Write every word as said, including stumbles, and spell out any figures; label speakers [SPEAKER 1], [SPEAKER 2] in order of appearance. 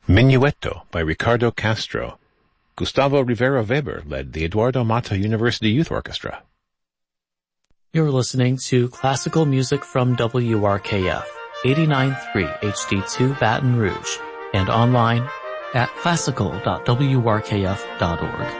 [SPEAKER 1] Minuetto by Ricardo Castro. Gustavo Rivera Weber led the Eduardo Mata University Youth Orchestra.
[SPEAKER 2] You're listening to classical music from W R K F, eighty-nine point three H D two Baton Rouge, and online at classical dot w r k f dot org.